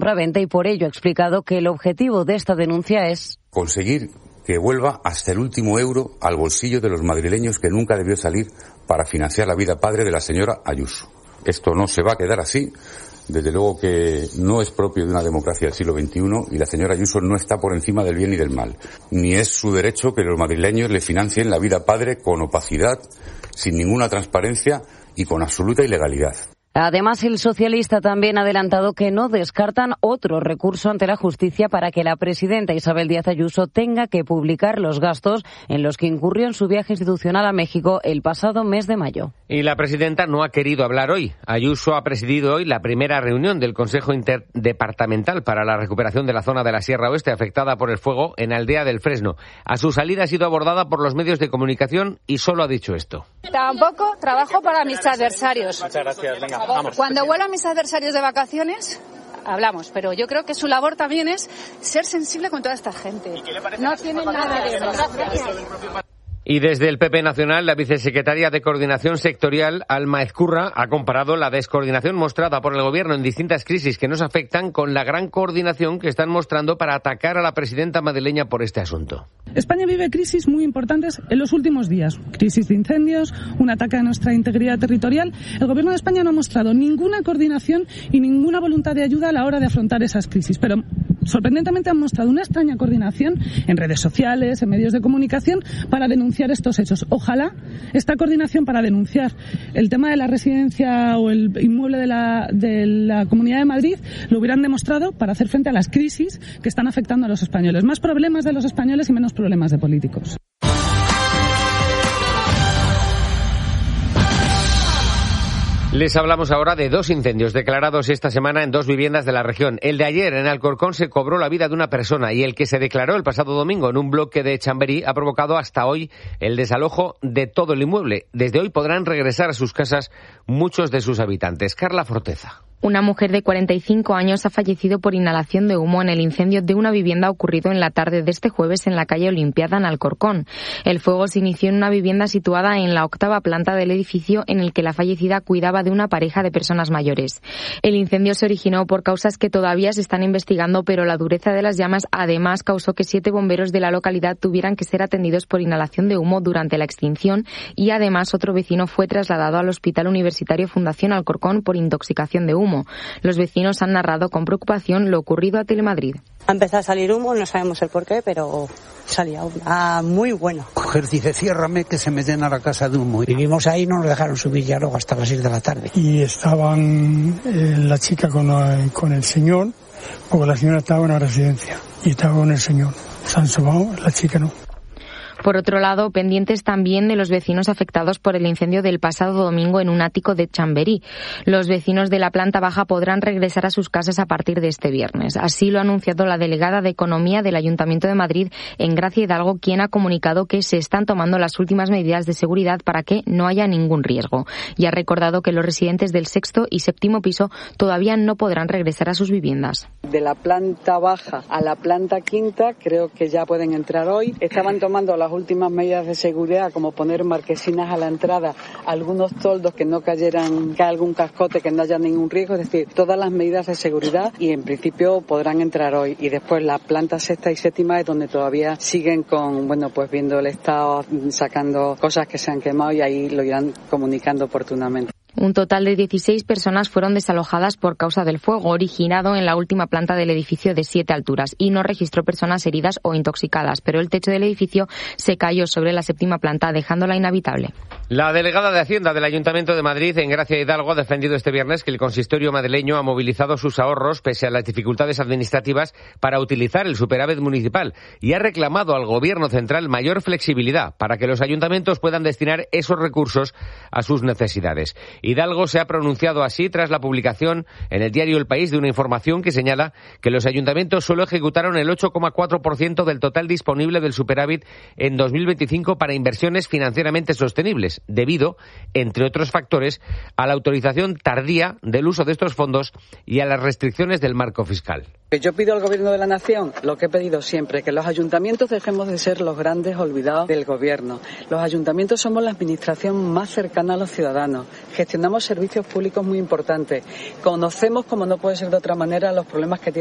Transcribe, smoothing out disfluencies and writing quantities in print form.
compraventa y por ello ha explicado que el objetivo de esta denuncia es conseguir que vuelva hasta el último euro al bolsillo de los madrileños que nunca debió salir para financiar la vida padre de la señora Ayuso. Esto no se va a quedar así. Desde luego que no es propio de una democracia del siglo XXI y la señora Ayuso no está por encima del bien y del mal. Ni es su derecho que los madrileños le financien la vida padre con opacidad, sin ninguna transparencia y con absoluta ilegalidad. Además, el socialista también ha adelantado que no descartan otro recurso ante la justicia para que la presidenta Isabel Díaz Ayuso tenga que publicar los gastos en los que incurrió en su viaje institucional a México el pasado mes de mayo. Y la presidenta no ha querido hablar hoy. Ayuso ha presidido hoy la primera reunión del Consejo Interdepartamental para la recuperación de la zona de la Sierra Oeste afectada por el fuego en Aldea del Fresno. A su salida ha sido abordada por los medios de comunicación y solo ha dicho esto. Tampoco trabajo para mis adversarios. Muchas gracias, venga. Vamos, cuando vuelvan mis adversarios de vacaciones, hablamos, pero yo creo que su labor también es ser sensible con toda esta gente. No tienen nada de eso. Y desde el PP Nacional, la vicesecretaria de Coordinación Sectorial, Alma Ezcurra, ha comparado la descoordinación mostrada por el Gobierno en distintas crisis que nos afectan con la gran coordinación que están mostrando para atacar a la presidenta madrileña por este asunto. España vive crisis muy importantes en los últimos días. Crisis de incendios, un ataque a nuestra integridad territorial. El Gobierno de España no ha mostrado ninguna coordinación y ninguna voluntad de ayuda a la hora de afrontar esas crisis. Pero sorprendentemente han mostrado una extraña coordinación en redes sociales, en medios de comunicación, para denunciar estos hechos. Ojalá esta coordinación para denunciar el tema de la residencia o el inmueble de la Comunidad de Madrid lo hubieran demostrado para hacer frente a las crisis que están afectando a los españoles. Más problemas de los españoles y menos problemas de políticos. Les hablamos ahora de dos incendios declarados esta semana en dos viviendas de la región. El de ayer en Alcorcón se cobró la vida de una persona y el que se declaró el pasado domingo en un bloque de Chamberí ha provocado hasta hoy el desalojo de todo el inmueble. Desde hoy podrán regresar a sus casas muchos de sus habitantes. Carla Forteza. Una mujer de 45 años ha fallecido por inhalación de humo en el incendio de una vivienda ocurrido en la tarde de este jueves en la calle Olimpiada, en Alcorcón. El fuego se inició en una vivienda situada en la 8ª planta del edificio en el que la fallecida cuidaba de una pareja de personas mayores. El incendio se originó por causas que todavía se están investigando, pero la dureza de las llamas además causó que 7 bomberos de la localidad tuvieran que ser atendidos por inhalación de humo durante la extinción y además otro vecino fue trasladado al Hospital Universitario Fundación Alcorcón por intoxicación de humo. Los vecinos han narrado con preocupación lo ocurrido a Telemadrid. Ha empezado a salir humo, no sabemos el porqué, pero salía muy bueno. Coger dice, ciérrame que se me llena la casa de humo. Vivimos ahí, no nos dejaron subir ya luego hasta las 6 de la tarde. Y estaban la chica con el señor, porque la señora estaba en la residencia y estaba con el señor. Se han sobado, la chica no. Por otro lado, pendientes también de los vecinos afectados por el incendio del pasado domingo en un ático de Chamberí. Los vecinos de la planta baja podrán regresar a sus casas a partir de este viernes. Así lo ha anunciado la delegada de Economía del Ayuntamiento de Madrid, Engracia Hidalgo, quien ha comunicado que se están tomando las últimas medidas de seguridad para que no haya ningún riesgo. Y ha recordado que los residentes del 6º y 7º piso todavía no podrán regresar a sus viviendas. De la planta baja a la planta 5ª creo que ya pueden entrar hoy. Estaban tomando las últimas medidas de seguridad, como poner marquesinas a la entrada, algunos toldos que no cayeran, que algún cascote, que no haya ningún riesgo, es decir, todas las medidas de seguridad, y en principio podrán entrar hoy. Y después la planta 6ª y 7ª es donde todavía siguen con, pues viendo el estado, sacando cosas que se han quemado, y ahí lo irán comunicando oportunamente. Un total de 16 personas fueron desalojadas por causa del fuego originado en la última planta del edificio de 7 alturas y no registró personas heridas o intoxicadas, pero el techo del edificio se cayó sobre la 7ª planta, dejándola inhabitable. La delegada de Hacienda del Ayuntamiento de Madrid, Engracia Hidalgo, ha defendido este viernes que el consistorio madrileño ha movilizado sus ahorros pese a las dificultades administrativas para utilizar el superávit municipal y ha reclamado al Gobierno central mayor flexibilidad para que los ayuntamientos puedan destinar esos recursos a sus necesidades. Hidalgo se ha pronunciado así tras la publicación en el diario El País de una información que señala que los ayuntamientos solo ejecutaron el 8,4% del total disponible del superávit en 2025 para inversiones financieramente sostenibles, debido, entre otros factores, a la autorización tardía del uso de estos fondos y a las restricciones del marco fiscal. Yo pido al Gobierno de la Nación lo que he pedido siempre, que los ayuntamientos dejemos de ser los grandes olvidados del Gobierno. Los ayuntamientos somos la administración más cercana a los ciudadanos. gestionamos servicios públicos muy importantes. Conocemos, como no puede ser de otra manera, los problemas que tiene